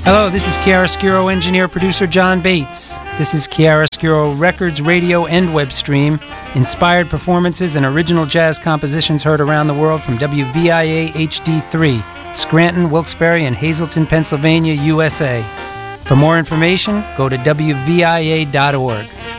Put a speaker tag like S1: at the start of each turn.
S1: Hello, this is Chiaroscuro engineer producer John Bates. This is Chiaroscuro Records, radio, and web stream. Inspired performances and original jazz compositions heard around the world from WVIA HD3, Scranton, Wilkes-Barre, and Hazleton, Pennsylvania, USA. For more information, go to WVIA.org.